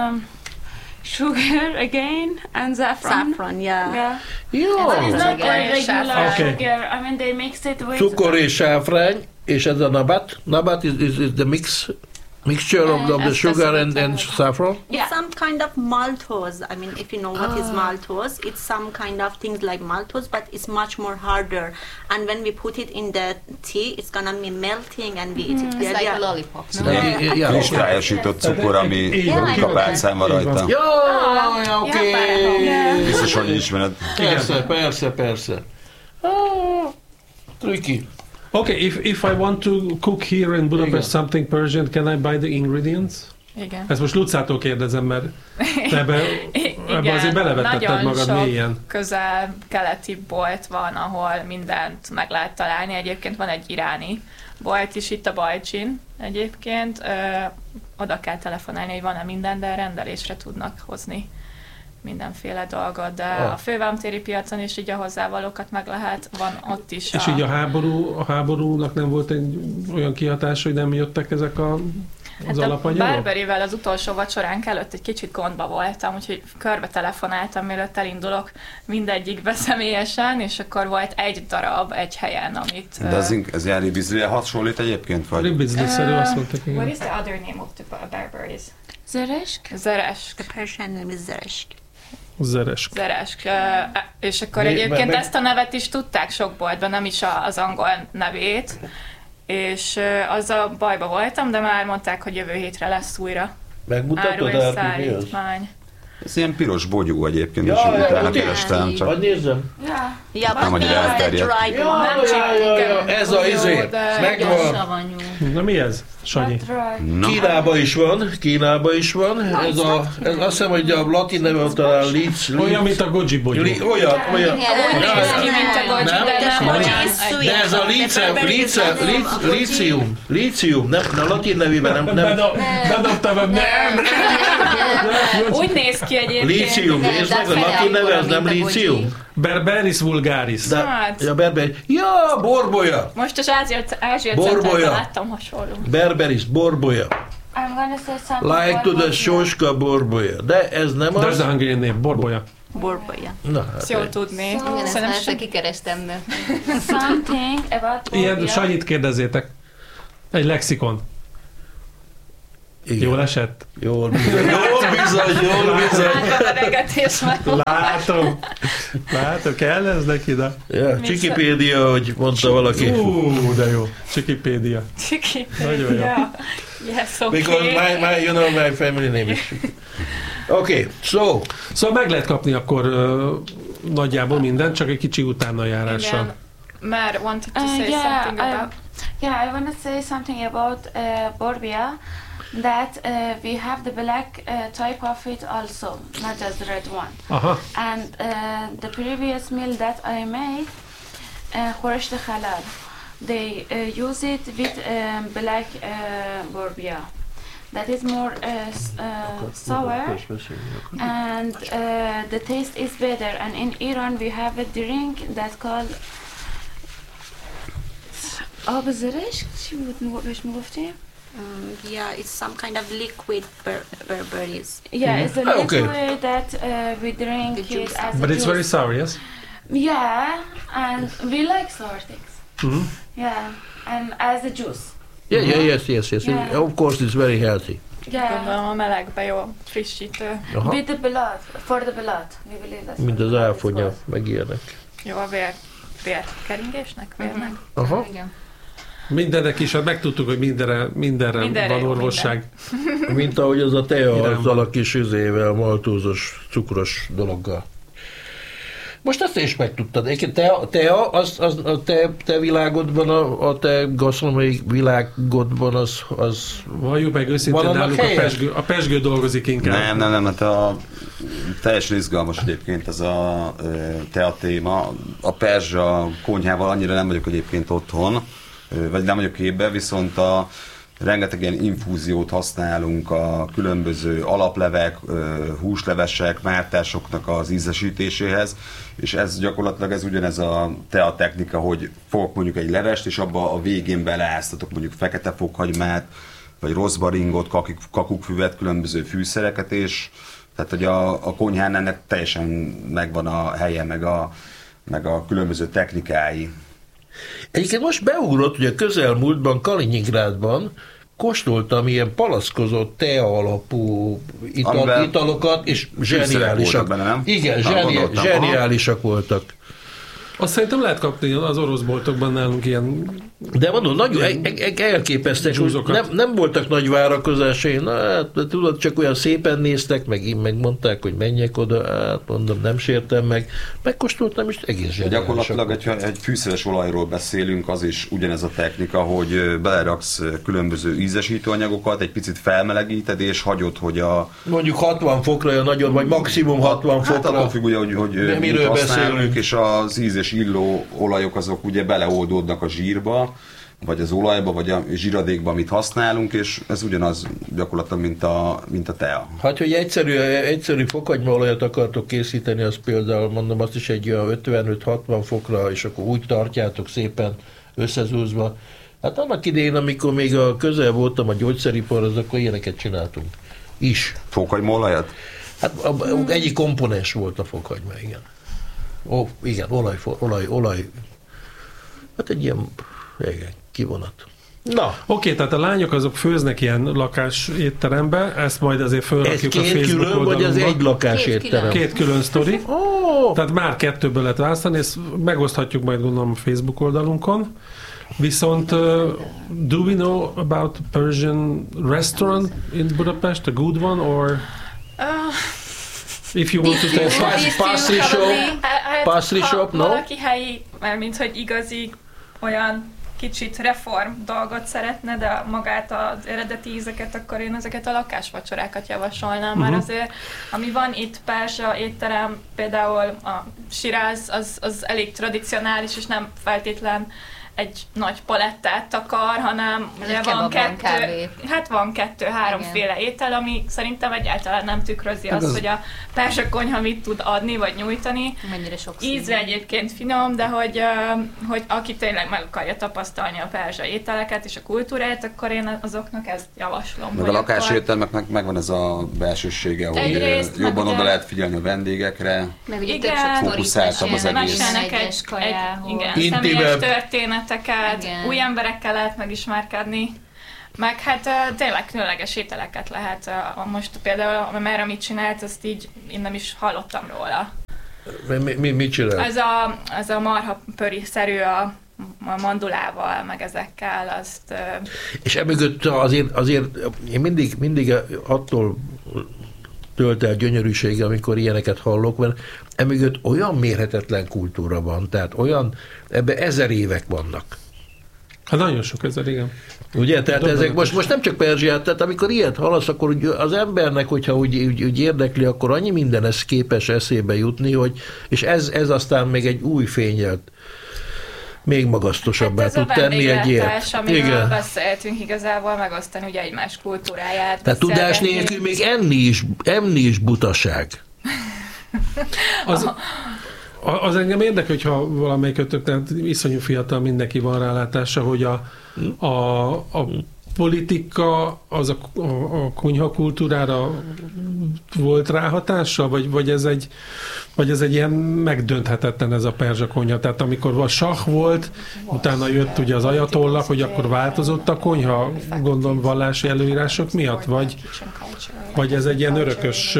sugar again and saffron. Saffron, yeah. Jó. It's not Okay. regular Okay. sugar. I mean, they mix it with... Cukor és sáfrány, és ez a nabat. Nabat is the mixture of the sugar and saffron? It's some kind of maltose. I mean, if you know what is maltose, it's some kind of things like maltose, but it's much more harder. And when we put it in the tea, it's gonna be melting and we eat it. It's like a lollipop, no? Yeah. Kristályosított cukor, ami kapálcán van rajta. Jó, oké. Biztos, hogy ismered. Persze. Tricky. Okay, if I want to cook here in Budapest Igen. something Persian, can I buy the ingredients? Igen. Ezt most Lucától kérdezem, mert ebbe azért belevetetted magad nagyon mélyen. sok közel-keleti bolt van, ahol mindent meg lehet találni. Egyébként van egy iráni bolt is itt a Bajcsin egyébként. Oda kell telefonálni, hogy van-e minden, de rendelésre tudnak hozni mindenféle dolgot, de a fővámtéri piacon is így a hozzávalókat meg lehet, van ott is. És így a háborúnak nem volt egy olyan kihatás, hogy nem jöttek ezek az alapanyagok? Barberivel az utolsó vacsoránk előtt egy kicsit gondba voltam, úgyhogy körbe telefonáltam, mielőtt elindulok mindegyikbe személyesen, és akkor volt egy darab egy helyen, amit... De ez ilyen ribizlire hasonlít egyébként? Vagy? Ribizliszerű, azt mondták, What igen. is the other name of the barberries? Zeresk? Zeresk. The Persian name is zeresk. Zeresk. És akkor egyébként ezt a nevet is tudták sok boltban, nem is az angol nevét, és az a bajba voltam, de már mondták, hogy jövő hétre lesz újra Megmutatod áru és el, mi az? szállítmány. Ez ilyen piros bogyó egyébként, és utána kerestem, csak Vagy nézzem. Yeah, Nem but annyira we use the elterjedt. dried one. Ja, ez a izé. Nagyon Megvan. savanyú. Na mi ez, Sanyi? That's right. Na, Kínában is van. Ez azt hiszem, hogy a latin neve talán Olyan, mint a goji bogyó. Olyan. Úgy néz ki, mint a goji, de nem olyan. De ez a lícium, nem, a latin nevében nem. Bedobtam, nem! Úgy néz ki egyébként. Lícium, nézd meg, a latin neve az nem lícium. Berberis vulgaris. Ja, borbolya. Most az Ázsia Borbolya. centrálban láttam hasonló. Berberis, borbolya. I'm gonna say something. Like to the about Soska borbolya. De ez nem There's az. a Hungarian name, borbolya. Borbolya. Na, hát Ezt jól tudni. Igen, ezt Szerintem már ezt kikerestem, de... something about Ilyen, Borbia. Sanyit kérdezzétek. Egy lexikon. igen. Jól esett? Jól bizony. a vegetés meg. Látom, kell ez neki, de... Ja, Wikipédia, hogy mondta valaki. De jó. Wikipédia. Nagyon jó. Yes, Because okay. my family name is. Okay, so. Szóval meg lehet kapni akkor nagyjából mindent, csak egy kicsi utánajárással. Igen. Már wanted to say Yeah, something about... I want to say something about Borbia. That we have the black type of it also, not just the red one. Aha. And the previous meal that I made, Khoresh de Halal, they use it with black Borbia. That is more sour and the taste is better. And in Iran we have a drink that's called آب زرش چی بود بهش میگفتیم؟ Yeah, it's some kind of liquid berberries. Yeah, it's a liquid Okay. that we drink The it juice. as a But it's juice. very sour, yes? Yeah, and we like sour things. Mhm. Yeah, and as a juice. Yes. Yeah. Of course, it's very healthy. Yeah, Gondolom a melegbe jó, frissítő. Aha. with the blood, for the blood. We believe that's Mint what az the blood is áfonya, for. meg ilyenek. Jó a vérkeringésnek, vérnek. Aha. Igen. Mindenek is, hát megtudtuk, hogy mindenre van jó, orvosság. Mint ahogy az a tea, Iránban. azzal a kis üzével, maltózos, cukros dologgal. Most ezt is megtudtad. Egyébként tea, az a te világodban, a te gasztronómiai világodban az Valljuk meg őszintén, Van annak nálunk helye? a pesgő dolgozik inkább. Nem, hát teljesen izgalmas egyébként ez a tea téma. A perzsa konyhával annyira nem vagyok egyébként otthon, vagy nem vagyok képbe, viszont rengeteg ilyen infúziót használunk a különböző alaplevek, húslevesek, mártásoknak az ízesítéséhez, és ez gyakorlatilag ugyanez a tea technika, hogy fogok mondjuk egy levest, és abba a végén beleáztatok mondjuk fekete fokhagymát, vagy rozmaringot, kakukkfüvet, különböző fűszereket, és tehát, hogy a konyhán ennek teljesen megvan a helye, meg a különböző technikái. Egyébként most beugrott, hogy a közelmúltban Kaliningrádban kóstoltam ilyen palaszkozott tea alapú italokat, és zseniálisak. Benne, nem? Igen, Gondoltam, zseniálisak voltak. Azt szerintem lehet kapni az orosz boltokban nálunk ilyen... De mondom, nagyon elképesztek, nem voltak nagy várakozásaim, hát tudod, csak olyan szépen néztek, meg mondták, hogy menjek oda, hát mondom, nem sértem meg, megkóstoltam, és egész zseniálisak. Gyakorlatilag egy fűszeres olajról beszélünk, az is ugyanez a technika, hogy beleraksz különböző ízesítőanyagokat, egy picit felmelegíted, és hagyod, hogy mondjuk 60 fokra, nagyon, vagy maximum 60 hát fokra. attól függ ugye, hogy miről beszélünk. és az íz és illó olajok azok ugye beleoldódnak a zsírba, vagy az olajba, vagy a zsíradékba, amit használunk, és ez ugyanaz gyakorlatilag, mint a tea. Hát, hogy egyszerű fokhagymaolajat akartok készíteni, az például, mondom, azt is egy olyan 55-60 fokra, és akkor úgy tartjátok szépen összezúzva. Hát annak idején, amikor még közel voltam a gyógyszeriparhoz, akkor ilyeneket csináltunk is. Fokhagymaolajat? Hát egyik komponens volt a fokhagyma, igen. Igen, olaj. Hát egy ilyen, igen, kivonat. Na. Oké, tehát a lányok azok főznek ilyen lakás étterembe, ezt majd azért fölrakjuk a Facebook külön, oldalunkba. vagy az egy lakás étterem? Két külön sztori. Tehát már kettőből lehet választani, ezt megoszthatjuk majd gondolom a Facebook oldalunkon. Viszont do we know about Persian restaurant in Budapest, a good one, or if you want to tell pastry shop, no? Valaki helyi, mert mint hogy igazi olyan kicsit reform dolgot szeretne, de magát az eredeti ízeket, akkor én ezeket a lakásvacsorákat javasolnám, mert azért, ami van itt, perzsa étterem, például a Shiraz, az elég tradicionális, és nem feltétlen egy nagy palettát akar, hanem ugye van kettő-háromféle étel, ami szerintem egyáltalán nem tükrözi azt, hogy a perzsa konyha mit tud adni, vagy nyújtani. Mennyire sok ízre egyébként finom, de hogy aki tényleg meg akarja tapasztalni a perzsa ételeket és a kultúrát, akkor én azoknak ezt javaslom. Meg a lakásételmeknek megvan ez a belsősége, hogy jobban oda lehet figyelni a vendégekre. Meg ugye több sok fókuszáltabb az egész. Személyes történeteket, új emberekkel lehet megismerkedni, meg hát tényleg különleges ételeket lehet. Most például, mert amit csinált, azt így én nem is hallottam róla. Mit csinál? Ez a marha pöri-szerű a mandulával, meg ezekkel, azt... És emögött azért én mindig attól tölt el gyönyörűsége, amikor ilyeneket hallok, mert emögött olyan mérhetetlen kultúra van, tehát ebben 1000 évek vannak. Hát nagyon sok 1000, igen. Ugye, tehát ezek most nem csak Perzsiát, tehát amikor ilyet hallasz, akkor az embernek, hogyha úgy érdekli, akkor annyi minden ez képes eszébe jutni, és ez aztán még egy új fénnyel még magasztosabbá tud tenni egy ilyet. Amiről beszéltünk igazából, megosztani ugye egymás kultúráját. Tehát tudás nélkül még enni is butaság. Az engem érdekel, hogyha valamelyikötök, tehát iszonyú fiatal, mindenki van rálátása, hogy a politika az a konyha kultúrára volt ráhatása, vagy ez egy ilyen megdönthetetlen ez a perzsa konyha. Tehát amikor a sah volt, utána jött ugye az ajatollah, hogy akkor változott a konyha, gondolom vallási előírások miatt, vagy ez egy ilyen örökös...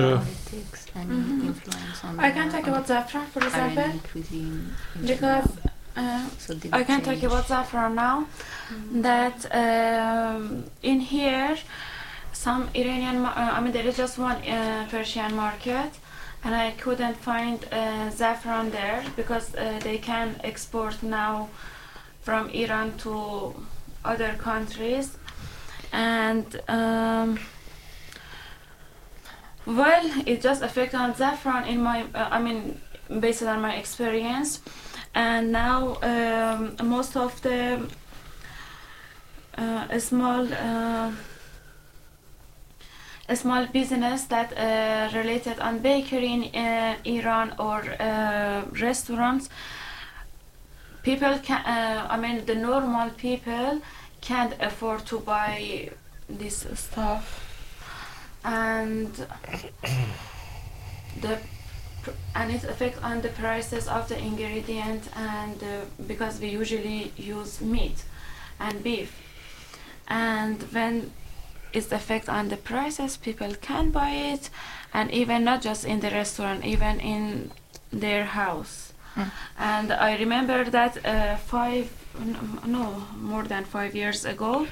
I can talk about saffron, for example, because I can talk about saffron now, that in here, some Iranian, there is just one Persian market, and I couldn't find saffron there because they can export now from Iran to other countries, and well, it just affects on saffron in my, based on my experience, and now most of the small business that related on bakery in Iran or restaurants, people can, the normal people can't afford to buy this stuff. And it affects on the prices of the ingredient, and because we usually use meat and beef, and when it affects on the prices, people can buy it, and even not just in the restaurant, even in their house. And I remember that more than 5 years ago,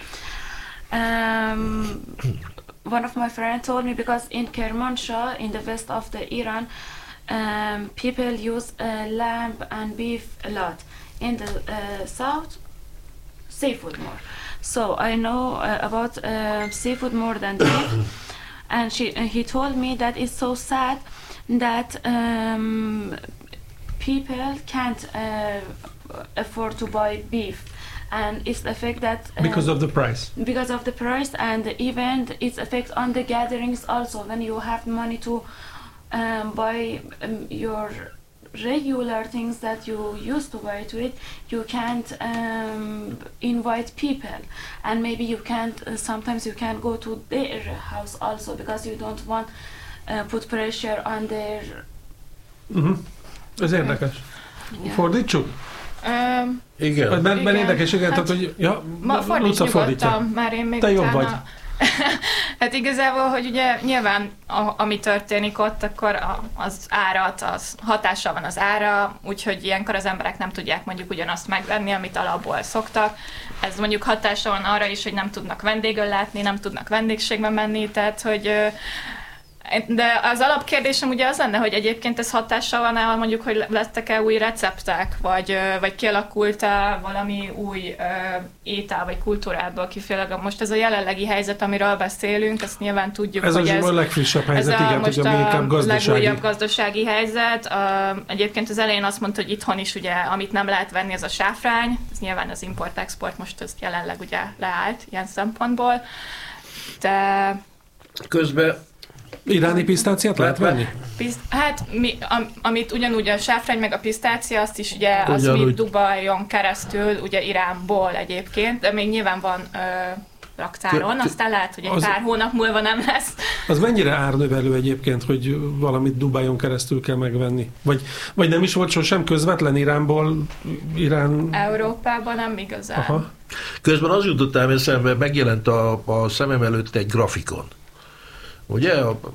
one of my friends told me, because in Kermanshah, in the west of the Iran, people use lamb and beef a lot. In the south, seafood more. So I know about seafood more than beef. And he told me that it's so sad that people can't afford to buy beef. And it's the effect that because of the price. Because of the price, and even its effect on the gatherings also. When you have money to buy your regular things that you used to buy to it, you can't invite people, and maybe you can't. Sometimes you can't go to their house also because you don't want put pressure on their. Ez érdekes. Fordítsuk? Igen. Mert érdekes, igen, tehát, hogy fordíts nyugodtan, már én még te jobb vagy. Hát igazából, hogy ugye nyilván ami történik ott, akkor az árat, az hatással van az ára, úgyhogy ilyenkor az emberek nem tudják mondjuk ugyanazt megvenni, amit alapból szoktak. Ez mondjuk hatással van arra is, hogy nem tudnak vendéggel látni, nem tudnak vendégségbe menni, tehát hogy De az alapkérdésem ugye az lenne, hogy egyébként ez hatással van-e, mondjuk, hogy lettek-e új receptek, vagy kialakult-e valami új étel vagy kultúrából kifejezőleg. Most ez a jelenlegi helyzet, amiről beszélünk, ezt nyilván tudjuk, ez hogy ez a legfrissebb helyzet, igen, most hogy a legújabb gazdasági helyzet. Egyébként az elején azt mondta, hogy itthon is ugye, amit nem lehet venni, az a sáfrány. Ez nyilván az import-export most ez jelenleg ugye leállt ilyen szempontból. De közben iráni pisztáciát lehet venni? Hát, amit ugyanúgy a sáfrány meg a pisztácia, azt is ugye, az mi Dubajon keresztül, ugye Iránból egyébként, de még nyilván van raktáron, aztán lehet, hogy egy pár hónap múlva nem lesz. Az mennyire árnövelő egyébként, hogy valamit Dubajon keresztül kell megvenni? Vagy nem is volt sosem közvetlen Iránból? Európában nem igazán. Aha. Közben az jutott el eszembe, megjelent a szemem előtt egy grafikon. Ugye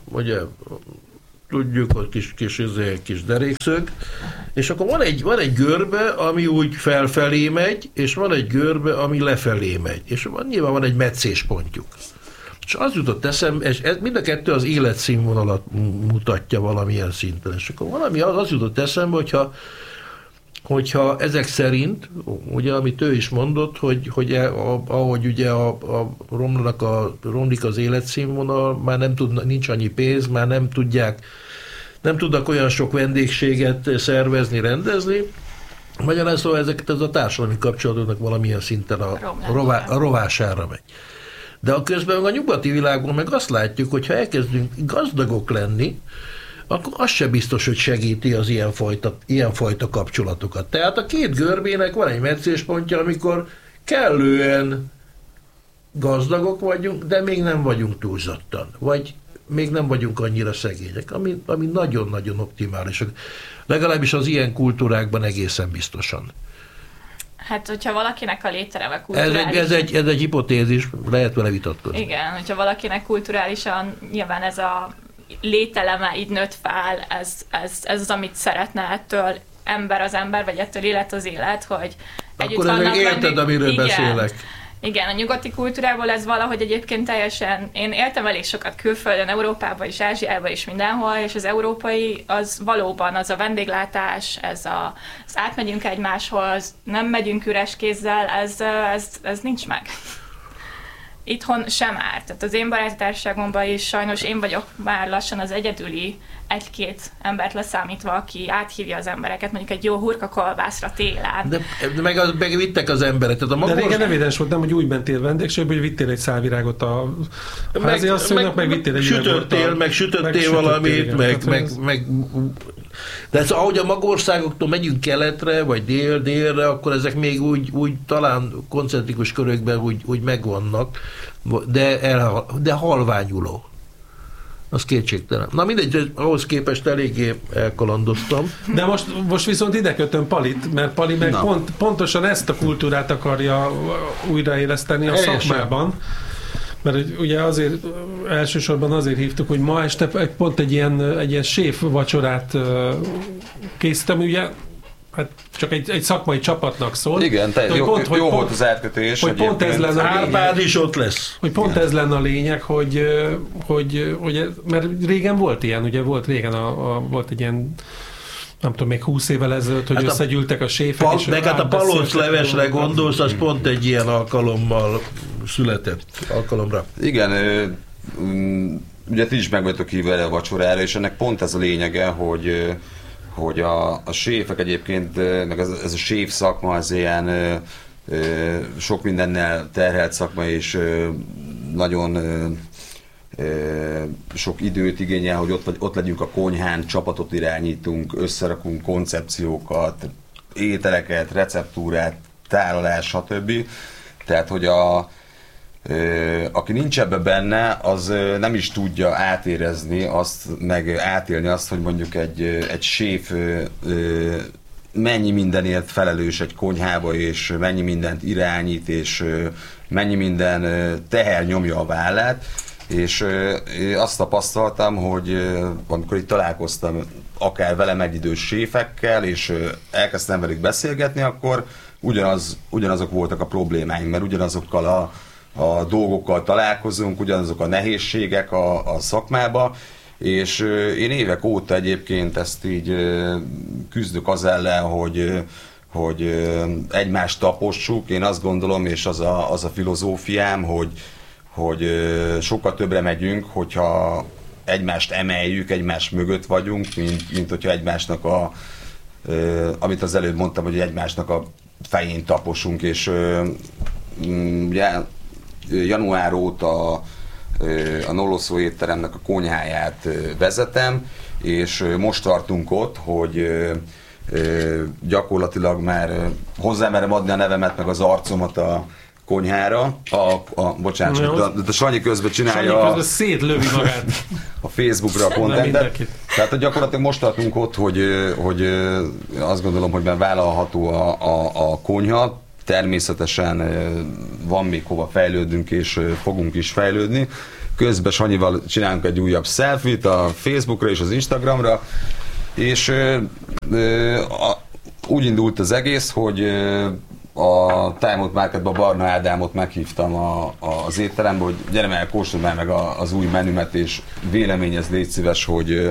tudjuk, a kis derékszög, és akkor van egy görbe, ami úgy felfelé megy, és van egy görbe, ami lefelé megy, és nyilván van egy meccéspontjuk. És az jutott eszembe, és mind a kettő az életszínvonalat mutatja valamilyen szinten, és akkor valami az jutott eszembe, hogyha ezek szerint, ugye, amit ő is mondott, hogy ahogy ugye romlik az életszínvonal, már nincs annyi pénz, már nem tudnak olyan sok vendégséget szervezni, rendezni, magyarán szóval ezeket ez a társadalmi kapcsolatoknak valamilyen szinten a rovására megy. De a közben a nyugati világban meg azt látjuk, hogy ha elkezdünk gazdagok lenni, akkor az se biztos, hogy segíti az ilyenfajta kapcsolatokat. Tehát a két görbének van egy meccéspontja, amikor kellően gazdagok vagyunk, de még nem vagyunk túlzottan, vagy még nem vagyunk annyira szegények, ami nagyon-nagyon optimális. Legalábbis az ilyen kultúrákban egészen biztosan. Hát, hogyha valakinek a léttereme kulturális... Ez egy hipotézis, lehet vele vitatkozni. Igen, hogyha valakinek kulturálisan nyilván ez a lételeme így nőtt fel, ez az, amit szeretne ettől ember, vagy ettől élet az élet, hogy együtt akkor vannak érted, amiről beszélek. Igen, a nyugati kultúrából ez valahogy egyébként teljesen, én éltem elég sokat külföldön, Európában és Ázsiában is mindenhol, és az európai az valóban az a vendéglátás, az átmegyünk egymáshoz, nem megyünk üres kézzel, ez nincs meg. Itthon sem árt. Tehát az én baráti társaságomban is sajnos én vagyok már lassan az egyedüli egy-két embert leszámítva, aki áthívja az embereket, mondjuk egy jó hurkakolbászra télen. De meg vittek az emberek. Tehát de régen evidens volt, nem, hogy úgy mentél vendégségbe, hogy vittél egy szálvirágot a háziasszonynak, meg vittél egy sütöttél valamit, meg de ez, ahogy a magországoktól megyünk keletre, vagy délre, akkor ezek még úgy talán koncentrikus körökben úgy megvannak, de halványuló. Az kétségtelen. Na mindegy, ahhoz képest eléggé elkalandoztam. De most viszont ide kötöm Palit, mert Pali meg pontosan ezt a kultúrát akarja újraéleszteni a szakmában. Mert ugye azért elsősorban azért hívtuk, hogy ma este pont egy ilyen séf vacsorát készítem, ugye hát csak egy szakmai csapatnak szól. Igen, jó volt az átkötés. Hogy pont ez lenne a lényeg, is ott lesz. Hogy pont ez lenne a lényeg, hogy mert régen volt ilyen, ugye volt régen volt egy ilyen, nem tudom, még 20 évvel ezelőtt, hogy összegyűltek a séfek. Meg hát a palóclevesre gondolsz, az pont egy ilyen alkalommal született alkalomra. Igen, ugye ti is meg vagytok hívva a vacsorára, és ennek pont ez a lényege, hogy a séfek egyébként, meg ez a séf szakma, az ilyen sok mindennel terhelt szakma, és nagyon sok időt igényel, hogy ott legyünk a konyhán, csapatot irányítunk, összerakunk koncepciókat, ételeket, receptúrát, tálalás, stb. Tehát, hogy aki nincs ebbe benne, az nem is tudja átérezni azt, meg átélni azt, hogy mondjuk egy séf mennyi mindenért felelős egy konyhába, és mennyi mindent irányít, és mennyi minden teher nyomja a vállát. És azt tapasztaltam, hogy amikor itt találkoztam akár velem egyidős séfekkel, és elkezdtem velük beszélgetni, akkor ugyanazok voltak a problémáink, mert ugyanazokkal a dolgokkal találkozunk, ugyanazok a nehézségek a szakmába, És én évek óta egyébként ezt így küzdök az ellen, hogy egymást tapossuk. Én azt gondolom, és az a filozófiám, hogy sokkal többre megyünk, hogyha egymást emeljük, egymás mögött vagyunk, mint hogyha egymásnak amit az előbb mondtam, hogy egymásnak a fején taposunk, és ugye január óta a Noloszó étteremnek a konyháját vezetem, és most tartunk ott, hogy gyakorlatilag már hozzámerem adni a nevemet, meg az arcomat a konyhára. Bocsánat, a Sanyi közben csinálja. Sanyi közben szétlövi magát. A Facebookra a contentet. Tehát gyakorlatilag most tartunk ott, hogy azt gondolom, hogy már vállalható a konyha. Természetesen van még hova fejlődnünk, és fogunk is fejlődni. Közben Sanyival csinálunk egy újabb selfie-t a Facebookra és az Instagramra, és úgy indult az egész, hogy a Time Out Marketban Barna Ádámot meghívtam az étterembe, hogy gyere meg, kóstold már meg az új menümet, és véleményezd, légy szíves,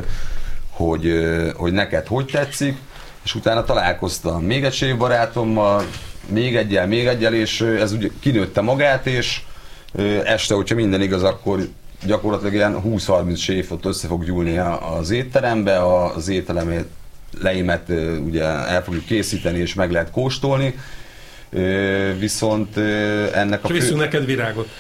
hogy neked hogy tetszik, és utána találkoztam még egy séfbarátommal, még egyel, és ez úgy kinőtte magát, és este, hogyha minden igaz, akkor gyakorlatilag ilyen 20-30 séfot össze fog gyúlni az étterembe, az ételeimet ugye el fogjuk készíteni, és meg lehet kóstolni, viszont ennek a... És viszünk neked virágot.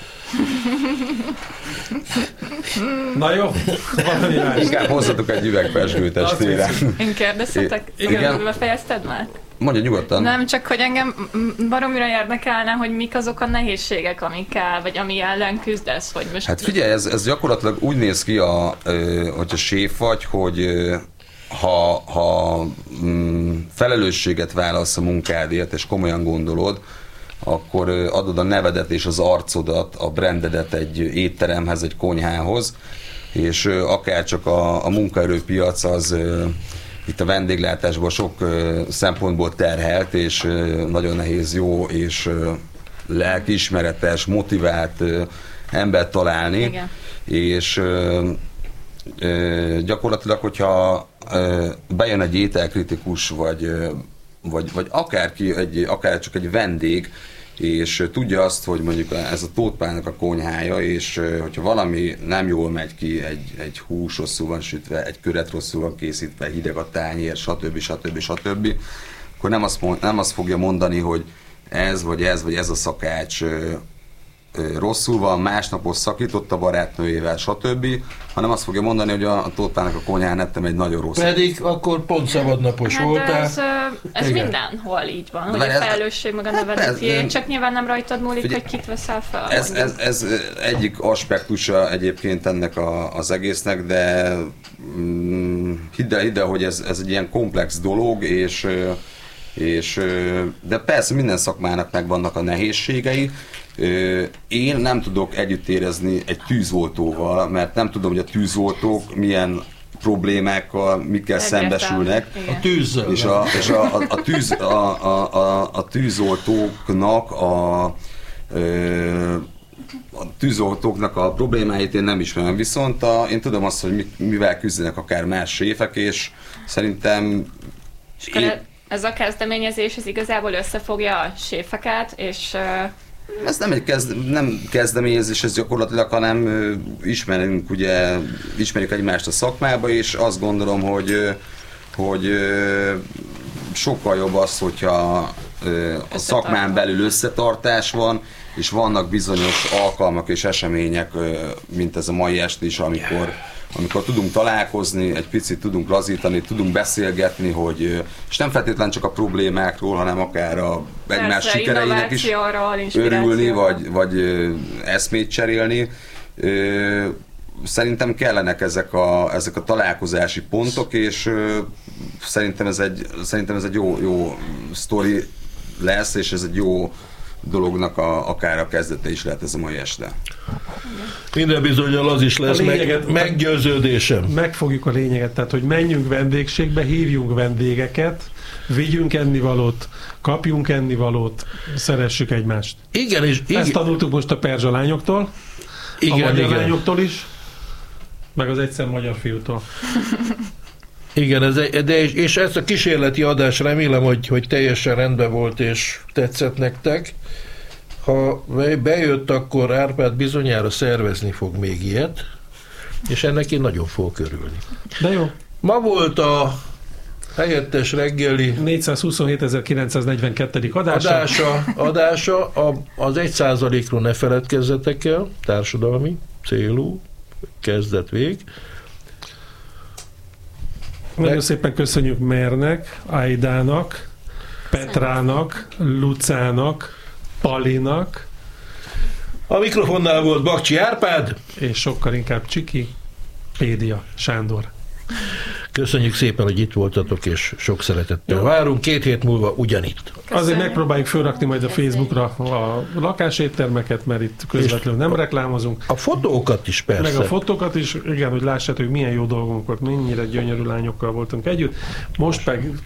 Na jó, valami más. Inkább hozzatok egy üveg pezsgőt estére. Én kérdezhetek? Igen, befejezted már? Mondja nyugodtan. Nem, csak hogy engem baromira érdekelne, hogy mik azok a nehézségek, amikkel, vagy ami ellen küzdesz, hogy most... Hát figyelj, ez gyakorlatilag úgy néz ki, hogyha séf vagy, hogy ha felelősséget vállalsz a munkádért, és komolyan gondolod, akkor adod a nevedet és az arcodat, a brandedet egy étteremhez, egy konyhához, és akár csak a munkaerőpiac az itt a vendéglátásban sok szempontból terhelt, és nagyon nehéz jó és lelkiismeretes, motivált embert találni. Igen. És gyakorlatilag, hogyha bejön egy ételkritikus, vagy akár csak egy vendég, és tudja azt, hogy mondjuk ez a Tóth Pálnak a konyhája, és hogyha valami nem jól megy ki, egy hús rosszul van sütve, egy köret rosszul van készítve, hideg a tányér, stb., akkor nem azt fogja mondani, hogy ez a szakács rosszul van, másnapos szakított a barátnőjével, stb., hanem azt fogja mondani, hogy a Tóth Pálnak a konyhán ettem egy nagyon rossz. Pedig akkor pont szabadnapos voltál. Ez mindenhol így van, hogy a felelősség meg a nevedet, csak nyilván nem rajtad múlik, hogy kit veszel fel. Ez egyik aspektusa egyébként ennek az egésznek, de hidd el, hogy ez egy ilyen komplex dolog, de persze minden szakmának megvannak a nehézségei. Én nem tudok együtt érezni egy tűzoltóval, mert nem tudom, hogy a tűzoltók milyen problémákkal, mikkel szembesülnek. A tűzzel. És a tűzoltóknak a tűzoltóknak a problémáit én nem ismerem, viszont én tudom azt, hogy mivel küzdenek akár más séfek, és szerintem... Ez a kezdeményezés, ez igazából összefogja a séfeket, és... Ez nem kezdeményezés, ez gyakorlatilag, hanem ismerjük egymást a szakmába, és azt gondolom, hogy sokkal jobb az, hogyha a szakmán belül összetartás van, és vannak bizonyos alkalmak és események, mint ez a mai este is, amikor tudunk találkozni, egy picit tudunk lazítani, tudunk beszélgetni, és nem feltétlenül csak a problémákról, hanem akár egymás sikereinek is örülni, vagy eszmét cserélni. Szerintem kellenek ezek a találkozási pontok, és szerintem ez egy jó sztori lesz, és ez egy jó dolognak akár a kezdete is lehet ez a mai este. Minden bizonnyal az is lesz meggyőződésem. Megfogjuk a lényeget, tehát hogy menjünk vendégségbe, hívjunk vendégeket, vigyünk ennivalót, kapjunk ennivalót, szeressük egymást. Igen, és ezt tanultuk most a perzsa lányoktól, a magyar lányoktól is. Meg az egyszer magyar fiútól. Igen, és ezt a kísérleti adás remélem, hogy teljesen rendben volt és tetszett nektek. Ha bejött, akkor Árpád bizonyára szervezni fog még ilyet, és ennek én nagyon fogok örülni. De jó. Ma volt a helyettes reggeli 427.942. adása. Az 1%-ról ne feledkezzetek el, társadalmi célú, kezdet-vég. Nagyon szépen köszönjük Mernek, Aidának, Petrának, Lucának, Palinak. A mikrofonnál volt Bakcsi Árpád. És sokkal inkább Csiki, Pédia Sándor. Köszönjük szépen, hogy itt voltatok, és sok szeretettel várunk. 2 hét múlva ugyanitt. Azért megpróbáljuk felrakni majd a Facebookra a lakáséttermeket, mert itt közvetlenül nem reklámozunk. A fotókat is persze. Meg a fotókat is, igen, hogy lássátok, hogy milyen jó dolgunk volt, mennyire gyönyörű lányokkal voltunk együtt. Most